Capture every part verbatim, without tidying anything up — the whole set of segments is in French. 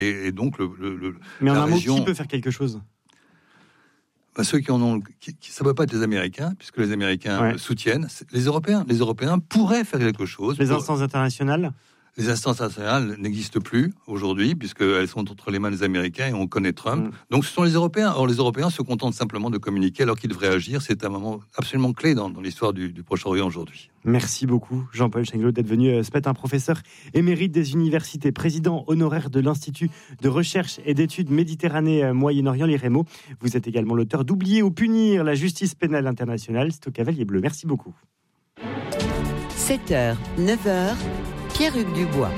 Et, et donc, le, le, le, Mais en la un mot, région, qui peut faire quelque chose ? bah, ceux qui en ont, qui, qui, ça ne peut pas être les Américains, puisque les Américains ouais. soutiennent. Les Européens, les Européens pourraient faire quelque chose. Les pour... instances internationales ? Les instances internationales n'existent plus aujourd'hui, puisqu'elles sont entre les mains des Américains et on connaît Trump. Mmh. Donc ce sont les Européens. Or les Européens se contentent simplement de communiquer alors qu'ils devraient agir. C'est un moment absolument clé dans, dans l'histoire du, du Proche-Orient aujourd'hui. Merci beaucoup Jean-Paul Chenglot d'être venu ce matin, professeur émérite des universités, président honoraire de l'Institut de recherche et d'études Méditerranée-Moyen-Orient, l'I R E M O. Vous êtes également l'auteur d'Oublier ou punir la justice pénale internationale. C'est au Cavalier Bleu. Merci beaucoup. sept heures, neuf heures, Pierre-Hugues Dubois.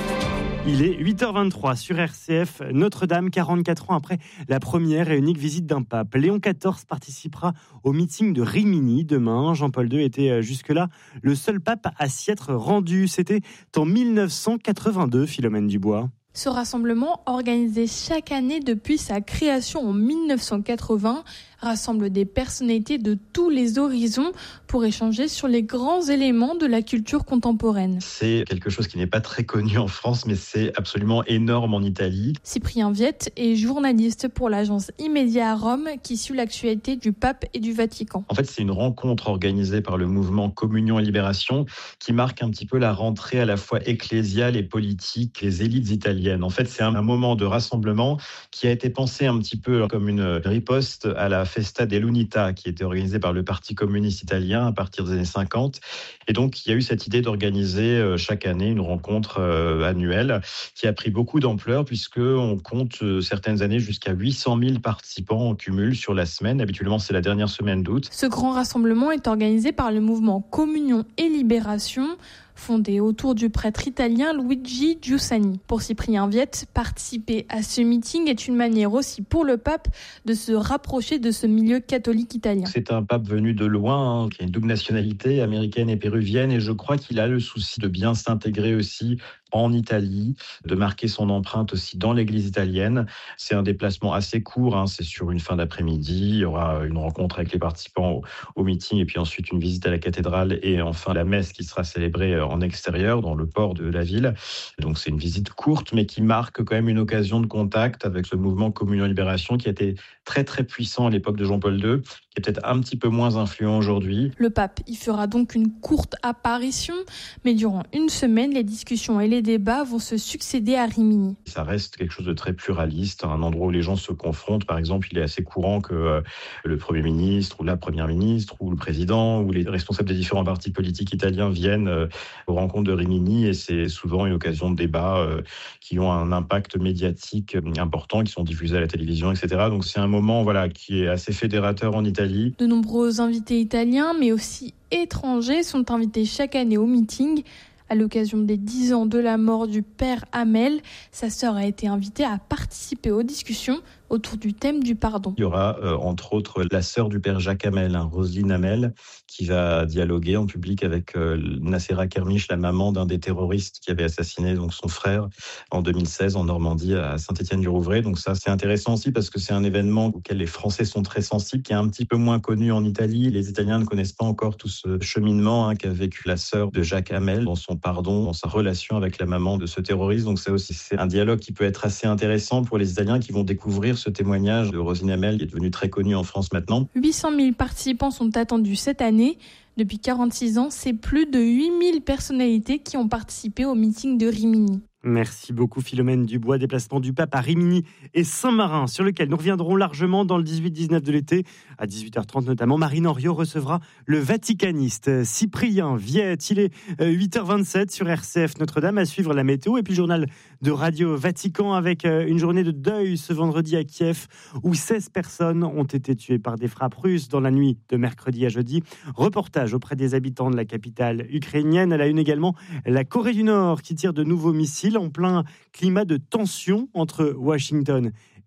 Il est huit heures vingt-trois sur R C F. Notre-Dame, quarante-quatre ans après la première et unique visite d'un pape. Léon quatorze participera au meeting de Rimini demain. Jean-Paul deux était jusque-là le seul pape à s'y être rendu. C'était en dix-neuf cent quatre-vingt-deux, Philomène Dubois. Ce rassemblement, organisé chaque année depuis sa création en dix-neuf cent quatre-vingts, rassemble des personnalités de tous les horizons pour échanger sur les grands éléments de la culture contemporaine. C'est quelque chose qui n'est pas très connu en France, mais c'est absolument énorme en Italie. Cyprien Viette est journaliste pour l'agence Immédiat à Rome qui suit l'actualité du pape et du Vatican. En fait, c'est une rencontre organisée par le mouvement Communion et Libération qui marque un petit peu la rentrée à la fois ecclésiale et politique des élites italiennes. En fait, c'est un moment de rassemblement qui a été pensé un petit peu comme une riposte à la Festa dell'Unità, qui était organisée par le Parti communiste italien à partir des années cinquante. Et donc, il y a eu cette idée d'organiser chaque année une rencontre annuelle qui a pris beaucoup d'ampleur puisqu'on compte certaines années jusqu'à huit cent mille participants en cumul sur la semaine. Habituellement, c'est la dernière semaine d'août. Ce grand rassemblement est organisé par le mouvement Communion et Libération, fondé autour du prêtre italien Luigi Giussani. Pour Cyprien Viette, participer à ce meeting est une manière aussi pour le pape de se rapprocher de ce milieu catholique italien. C'est un pape venu de loin, hein, qui a une double nationalité, américaine et péruvienne, et je crois qu'il a le souci de bien s'intégrer aussi en Italie, de marquer son empreinte aussi dans l'église italienne. C'est un déplacement assez court, hein, c'est sur une fin d'après-midi, il y aura une rencontre avec les participants au, au meeting et puis ensuite une visite à la cathédrale et enfin la messe qui sera célébrée en extérieur, dans le port de la ville. Donc c'est une visite courte mais qui marque quand même une occasion de contact avec ce mouvement Communion et Libération qui a été très très puissant à l'époque de Jean-Paul deux, qui est peut-être un petit peu moins influent aujourd'hui. Le pape y fera donc une courte apparition, mais durant une semaine, les discussions et les débats vont se succéder à Rimini. Ça reste quelque chose de très pluraliste, un endroit où les gens se confrontent. Par exemple, il est assez courant que euh, le Premier ministre ou la Première ministre ou le président ou les responsables des différents partis politiques italiens viennent euh, aux rencontres de Rimini et c'est souvent une occasion de débats euh, qui ont un impact médiatique important, qui sont diffusés à la télévision, et cetera. Donc c'est un moment voilà, qui est assez fédérateur en Italie. De nombreux invités italiens, mais aussi étrangers, sont invités chaque année au meeting. À l'occasion des dix ans de la mort du père Hamel, sa sœur a été invitée à participer aux discussions autour du thème du pardon. Il y aura euh, entre autres la sœur du père Jacques Hamel, hein, Roselyne Hamel, qui va dialoguer en public avec euh, Nacera Kermiche, la maman d'un des terroristes qui avait assassiné donc son frère en deux mille seize en Normandie à Saint-Étienne-du-Rouvray. Donc ça c'est intéressant aussi parce que c'est un événement auquel les Français sont très sensibles, qui est un petit peu moins connu en Italie. Les Italiens ne connaissent pas encore tout ce cheminement hein, qu'a vécu la sœur de Jacques Hamel dans son pardon, dans sa relation avec la maman de ce terroriste. Donc ça aussi c'est un dialogue qui peut être assez intéressant pour les Italiens qui vont découvrir ce témoignage de Roselyne Hamel qui est devenu très connu en France maintenant. huit cent mille participants sont attendus cette année. Depuis quarante-six ans, c'est plus de huit mille personnalités qui ont participé au meeting de Rimini. Merci beaucoup Philomène Dubois. Déplacement du pape à Rimini et Saint-Marin, sur lequel nous reviendrons largement dans le dix-huit dix-neuf de l'été. À dix-huit heures trente notamment, Marine Henriot recevra le vaticaniste Cyprien Viette. Il est huit heures vingt-sept sur R C F Notre-Dame, à suivre la météo et puis le journal de Radio Vatican avec une journée de deuil ce vendredi à Kiev où seize personnes ont été tuées par des frappes russes dans la nuit de mercredi à jeudi. Reportage auprès des habitants de la capitale ukrainienne. À la une également, la Corée du Nord qui tire de nouveaux missiles en plein climat de tension entre Washington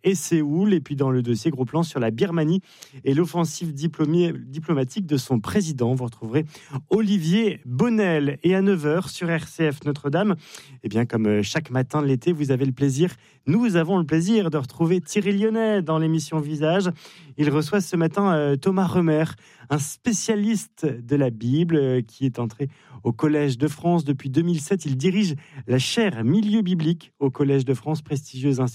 et Séoul. Et puis dans le dossier, gros plan sur la Birmanie et l'offensive diplomatique de son président. Vous retrouverez Olivier Bonnel. Et à neuf heures sur R C F Notre-Dame, eh bien comme chaque matin de l'été, vous avez le plaisir, nous avons le plaisir de retrouver Thierry Lyonnais dans l'émission Visage. Il reçoit ce matin Thomas Remer, un spécialiste de la Bible qui est entré au Collège de France depuis deux mille sept. Il dirige la chaire Milieu biblique au Collège de France, prestigieuse institution